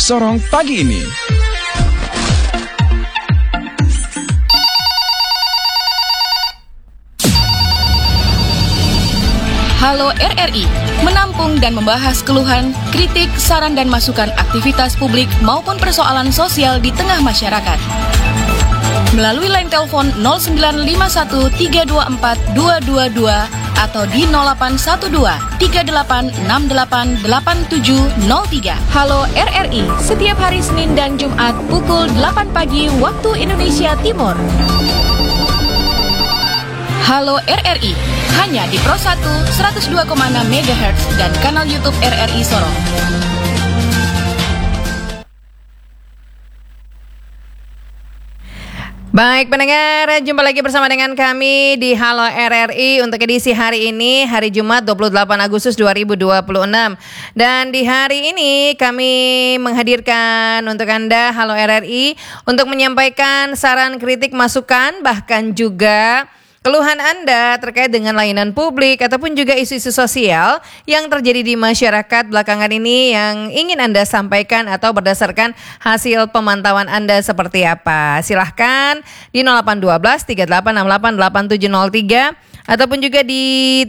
Sorong pagi ini. Halo RRI, menampung dan membahas keluhan, kritik, saran dan masukan aktivitas publik maupun persoalan sosial di tengah masyarakat. Melalui line telepon 0951324222 atau di 081238688703. Halo RRI, setiap hari Senin dan Jumat pukul 8 pagi waktu Indonesia Timur. Halo RRI, hanya di Pro 1 102,6 MHz dan kanal YouTube RRI Sorong. Baik pendengar, jumpa lagi bersama dengan kami di Halo RRI untuk edisi hari ini, hari Jumat 28 Agustus 2026. Dan di hari ini kami menghadirkan untuk Anda Halo RRI untuk menyampaikan saran, kritik, masukan, bahkan juga keluhan Anda terkait dengan layanan publik ataupun juga isu-isu sosial yang terjadi di masyarakat belakangan ini yang ingin Anda sampaikan atau berdasarkan hasil pemantauan Anda seperti apa. Silahkan di 0812 3868 8703 ataupun juga di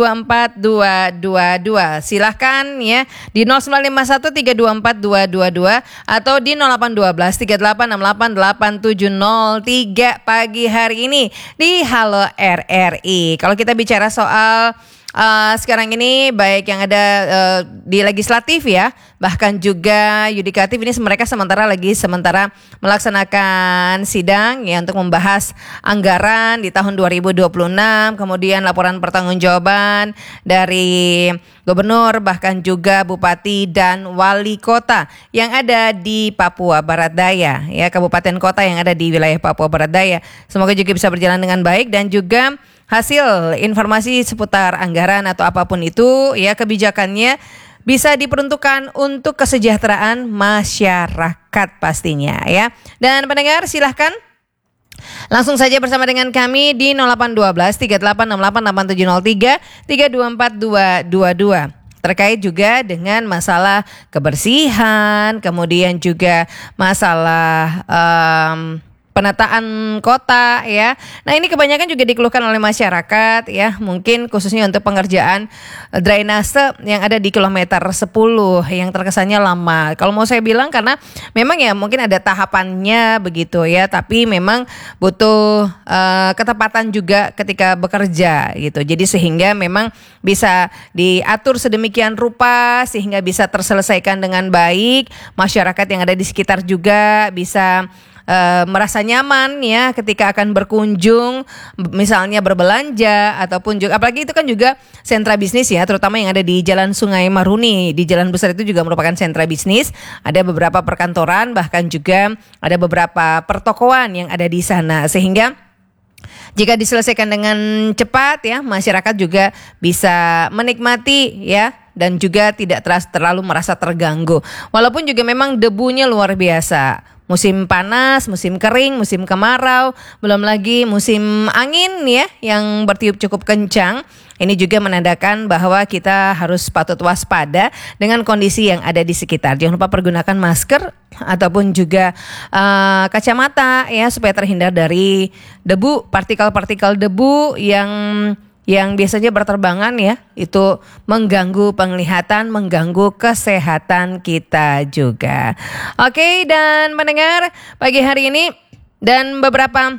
324222. Silahkan ya di 0951 324222 atau di 0812 3868 8703 pagi hari ini di Halo RRI. Kalau kita bicara soal sekarang ini baik yang ada di legislatif ya, bahkan juga yudikatif, ini mereka sementara melaksanakan sidang ya untuk membahas anggaran di tahun 2026, kemudian laporan pertanggungjawaban dari gubernur bahkan juga bupati dan wali kota yang ada di Papua Barat Daya ya, kabupaten kota yang ada di wilayah Papua Barat Daya. Semoga juga bisa berjalan dengan baik dan juga hasil informasi seputar anggaran atau apapun itu ya, kebijakannya bisa diperuntukkan untuk kesejahteraan masyarakat pastinya ya. Dan pendengar silahkan langsung saja bersama dengan kami di 0812 3868 8703 324222 terkait juga dengan masalah kebersihan, kemudian juga masalah penataan kota ya. Nah ini kebanyakan juga dikeluhkan oleh masyarakat ya, mungkin khususnya untuk pengerjaan drainase yang ada di kilometer 10 yang terkesannya lama. Kalau mau saya bilang karena memang ya mungkin ada tahapannya begitu ya, tapi memang butuh ketepatan juga ketika bekerja gitu. Jadi sehingga memang bisa diatur sedemikian rupa sehingga bisa terselesaikan dengan baik, masyarakat yang ada di sekitar juga bisa merasa nyaman ya ketika akan berkunjung, misalnya berbelanja ataupun juga, apalagi itu kan juga sentra bisnis ya, terutama yang ada di Jalan Sungai Maruni, di Jalan Besar itu juga merupakan sentra bisnis, ada beberapa perkantoran, bahkan juga ada beberapa pertokoan yang ada di sana, sehingga jika diselesaikan dengan cepat ya, masyarakat juga bisa menikmati ya, dan juga tidak terlalu merasa terganggu. Walaupun juga memang debunya luar biasa. Musim panas, musim kering, musim kemarau, belum lagi musim angin ya yang bertiup cukup kencang. Ini juga menandakan bahwa kita harus patut waspada dengan kondisi yang ada di sekitar. Jangan lupa pergunakan masker ataupun juga kacamata ya supaya terhindar dari debu, partikel-partikel debu yang biasanya berterbangan ya, itu mengganggu penglihatan, mengganggu kesehatan kita juga. Oke, dan mendengar pagi hari ini dan beberapa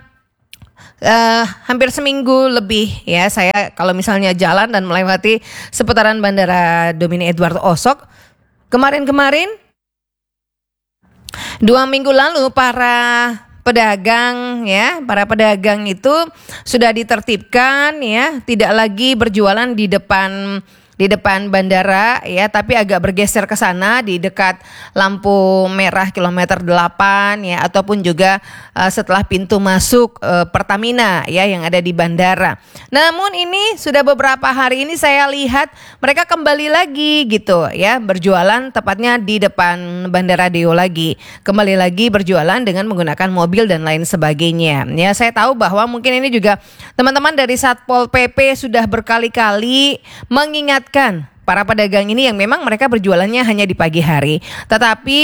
hampir seminggu lebih ya, saya kalau misalnya jalan dan melewati seputaran Bandara Domini Edward Osok kemarin 2 minggu lalu para pedagang itu sudah ditertibkan ya, tidak lagi berjualan di depan bandara ya, tapi agak bergeser ke sana di dekat lampu merah kilometer 8 ya, ataupun juga setelah pintu masuk Pertamina ya yang ada di bandara. Namun ini sudah beberapa hari ini saya lihat mereka kembali lagi gitu ya, berjualan tepatnya di depan Bandara Deo lagi. Kembali lagi berjualan dengan menggunakan mobil dan lain sebagainya. Ya, saya tahu bahwa mungkin ini juga teman-teman dari Satpol PP sudah berkali-kali mengingat para pedagang ini yang memang mereka berjualannya hanya di pagi hari. Tetapi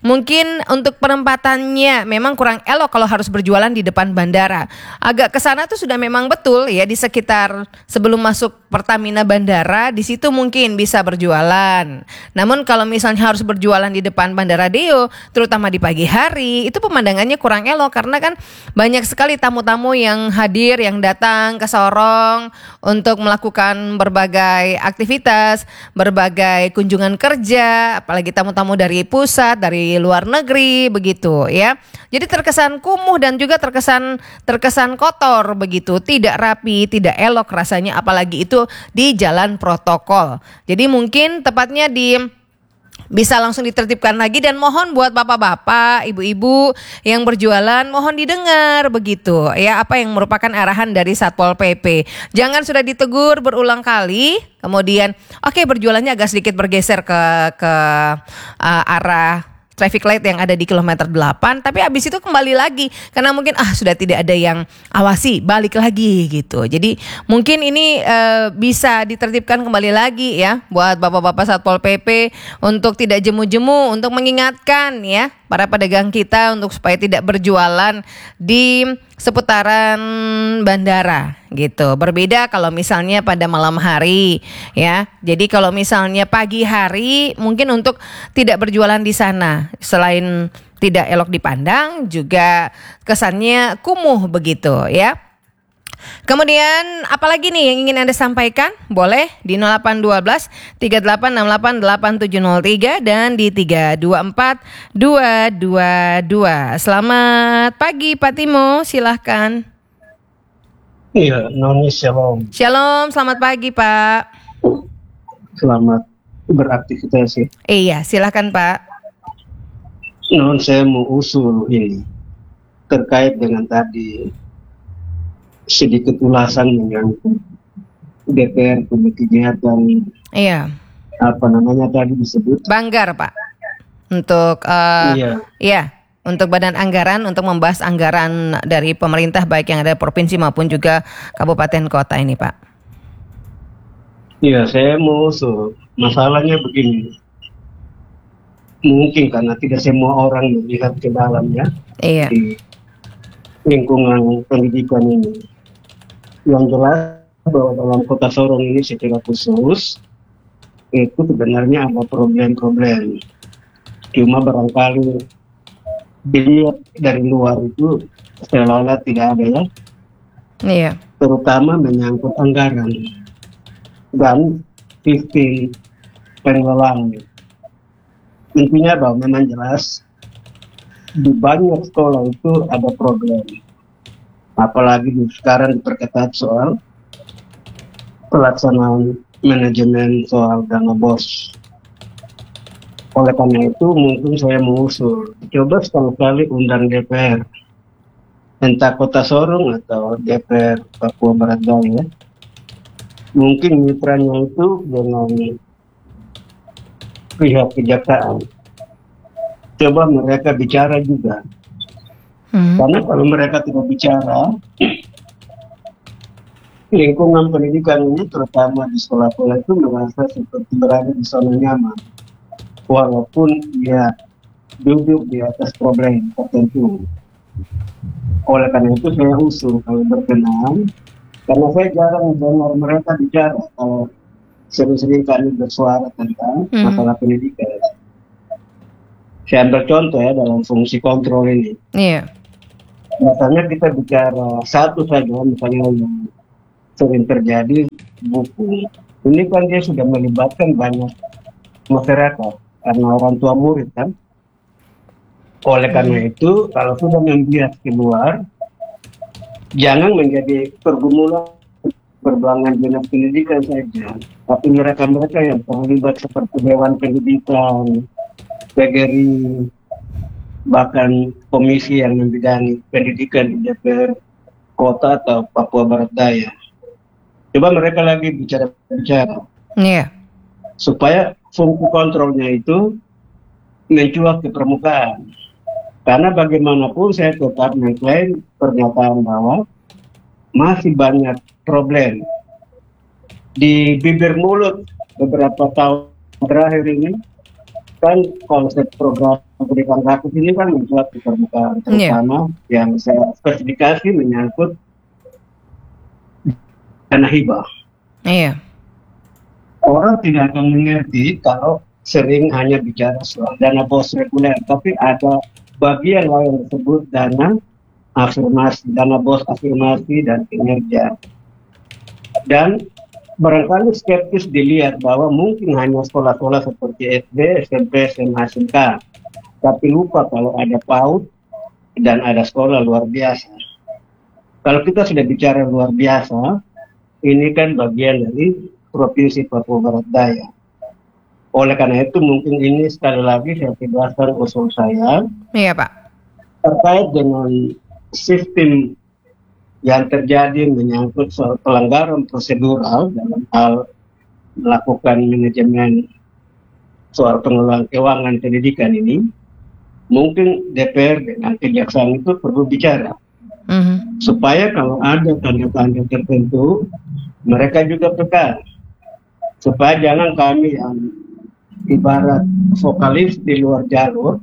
Mungkin untuk penempatannya memang kurang elok kalau harus berjualan di depan bandara. Agak ke sana tuh sudah memang betul ya, di sekitar sebelum masuk Pertamina bandara, di situ mungkin bisa berjualan. Namun kalau misalnya harus berjualan di depan Bandara Deo, terutama di pagi hari, itu pemandangannya kurang elok karena kan banyak sekali tamu-tamu yang hadir, yang datang ke Sorong untuk melakukan berbagai aktivitas, berbagai kunjungan kerja, apalagi tamu-tamu dari pusat, dari luar negeri begitu ya. Jadi terkesan kumuh dan juga terkesan kotor begitu, tidak rapi, tidak elok rasanya, apalagi itu di jalan protokol. Jadi mungkin tepatnya bisa langsung ditertibkan lagi, dan mohon buat bapak-bapak, ibu-ibu yang berjualan mohon didengar begitu ya apa yang merupakan arahan dari Satpol PP. Jangan sudah ditegur berulang kali kemudian berjualannya agak sedikit bergeser ke arah traffic light yang ada di kilometer 8, tapi habis itu kembali lagi karena mungkin sudah tidak ada yang awasi, balik lagi gitu. Jadi mungkin ini bisa ditertibkan kembali lagi ya buat bapak-bapak Satpol PP untuk tidak jemu-jemu, untuk mengingatkan ya para pedagang kita untuk supaya tidak berjualan di seputaran bandara gitu. Berbeda kalau misalnya pada malam hari ya. Jadi kalau misalnya pagi hari mungkin untuk tidak berjualan di sana, selain tidak elok dipandang juga kesannya kumuh begitu ya. Kemudian apalagi nih yang ingin Anda sampaikan? Boleh di 0812 3868 8703 dan di 324 222. Selamat pagi Pak Timo, silahkan. Iya, Noni Shalom. Shalom, selamat pagi Pak. Selamat beraktivitas ya. Iya, silahkan Pak. Non, saya mau usul ini terkait dengan tadi sedikit ulasan menyangkut DPR punya kegiatan. Iya. Apa namanya tadi disebut? Banggar Pak. Untuk untuk badan anggaran, untuk membahas anggaran dari pemerintah baik yang ada provinsi maupun juga kabupaten kota ini Pak. Iya, saya mau usul. Masalahnya begini. Mungkin karena tidak semua orang melihat ke dalamnya. Iya. Di lingkungan pendidikan ini. Yang jelas bahwa dalam kota Sorong ini secara khusus itu sebenarnya ada problem-problem. Cuma barangkali dilihat dari luar itu seolah-olah tidak ada ya. Iya. Terutama menyangkut anggaran dan sistem pengelolaan. Intinya bahwa memang jelas di banyak sekolah itu ada problem. Apalagi sekarang diperketat soal pelaksanaan manajemen soal dana BOS. Oleh karena itu mungkin saya mengusul coba sekali-kali undang DPR, entah Kota Sorong atau DPR Papua Barat Daya. Mungkin mitranya itu dengan pihak kejaksaan. Coba mereka bicara juga. Karena kalau mereka tidak bicara, lingkungan pendidikan ini terutama di sekolah-sekolah itu merasa seperti berada di zona nyaman. Walaupun dia duduk di atas problem tertentu. Oleh karena itu saya usul kalau berkenan, karena saya jarang dengar mereka bicara kalau sering-sering kali bersuara tentang masalah pendidikan. Saya ambil contoh ya dalam fungsi kontrol ini. Iya. Misalnya kita bicara satu saja, misalnya yang sering terjadi buku. Ini kan dia sudah melibatkan banyak masyarakat karena orang tua murid kan. Oleh karena itu, kalau sudah membias keluar, jangan menjadi pergumulan perjuangan dinas pendidikan saja, tapi mereka-mereka yang terlibat seperti Dewan Pendidikan, PGRI, bahkan komisi yang membidangi pendidikan di DPR Kota atau Papua Barat Daya. Coba mereka lagi bicara-bicara. Iya. Supaya fungsi kontrolnya itu mencuat ke permukaan. Karena bagaimanapun saya tetap mengklaim pernyataan bahwa masih banyak problem di bibir mulut beberapa tahun terakhir ini. Kan konsep program pemberian ratus ini kan membuat keterbukaan, terutama yang saya spesifikasi menyangkut dana hibah. Iya. Orang tidak akan mengerti kalau sering hanya bicara soal dana bos reguler, tapi ada bagian lain disebut dana afirmasi, dana bos afirmasi dan kinerja. Dan barangkali skeptis dilihat bahwa mungkin hanya sekolah-sekolah seperti SD, SMP, SMA, SMK, tapi lupa kalau ada PAUD dan ada sekolah luar biasa. Kalau kita sudah bicara luar biasa, ini kan bagian dari Provinsi Papua Barat Daya. Oleh karena itu mungkin ini sekali lagi saya tegaskan usul saya. Iya Pak. Terkait dengan sistem yang terjadi menyangkut soal pelanggaran prosedural dalam hal melakukan manajemen soal pengelolaan keuangan pendidikan ini, mungkin DPR dengan kejaksaan itu perlu bicara. Supaya kalau ada tanda-tanda tertentu, mereka juga peka. Supaya jangan kami yang ibarat vokalis di luar jalur,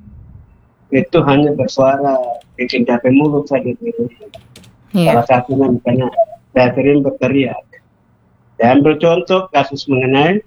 itu hanya bersuara bikin capek mulut saja gitu. Salah satunya misalnya saya sering berteriak. Saya ambil contoh kasus mengenai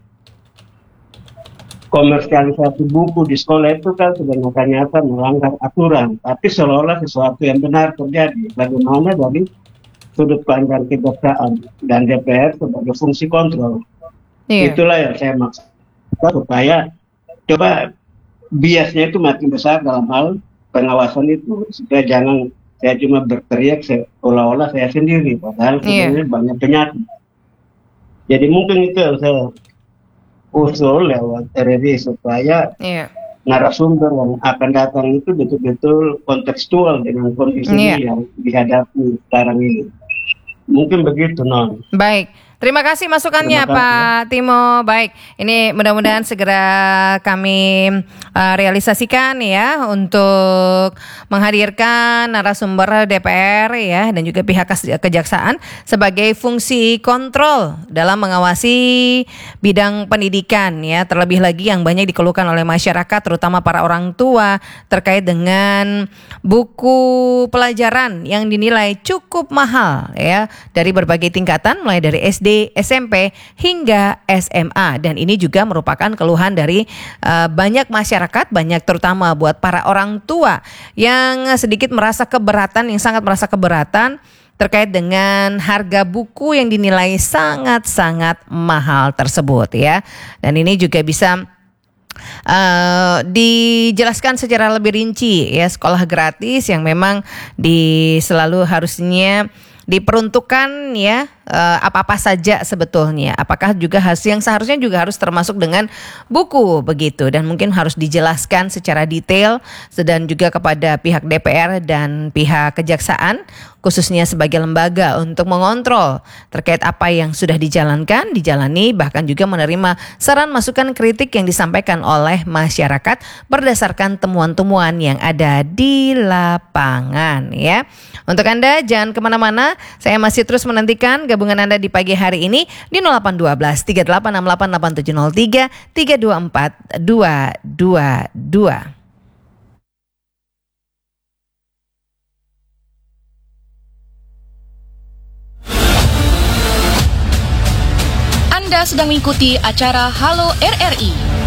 komersialisasi buku di sekolah itu kan sudah nyata-nyata melanggar aturan, tapi seolah-olah sesuatu yang benar terjadi. Bagaimana dari sudut pandang kejaksaan dan DPR sebagai fungsi kontrol. Itulah yang saya maksud, supaya coba biasnya itu makin besar dalam hal pengawasan itu, supaya jangan saya cuma berteriak seolah-olah saya sendiri, padahal sebenarnya banyak penyakit. Jadi mungkin itu yang saya usul lewat RRI supaya narasumber yang akan datang itu betul-betul kontekstual dengan kondisi yang dihadapi sekarang ini. Mungkin begitu, Non. Baik. Terima kasih masukannya Pak Timo. Baik, ini mudah-mudahan segera kami realisasikan ya untuk menghadirkan narasumber DPR ya dan juga pihak kejaksaan sebagai fungsi kontrol dalam mengawasi bidang pendidikan ya, terlebih lagi yang banyak dikeluhkan oleh masyarakat terutama para orang tua terkait dengan buku pelajaran yang dinilai cukup mahal ya dari berbagai tingkatan mulai dari SD, SMP hingga SMA, dan ini juga merupakan keluhan dari banyak masyarakat, banyak terutama buat para orang tua yang sedikit merasa keberatan, yang sangat merasa keberatan terkait dengan harga buku yang dinilai sangat-sangat mahal tersebut ya. Dan ini juga bisa dijelaskan secara lebih rinci ya, sekolah gratis yang memang selalu harusnya diperuntukkan ya apa-apa saja sebetulnya. Apakah juga yang seharusnya juga harus termasuk dengan buku begitu, dan mungkin harus dijelaskan secara detail dan juga kepada pihak DPR dan pihak kejaksaan khususnya sebagai lembaga untuk mengontrol terkait apa yang sudah dijalani, bahkan juga menerima saran masukan kritik yang disampaikan oleh masyarakat berdasarkan temuan-temuan yang ada di lapangan ya. Untuk Anda jangan kemana-mana, saya masih terus menantikan gabungan Anda di pagi hari ini di 0812 3868 8703 324 222. Anda sedang mengikuti acara Halo RRI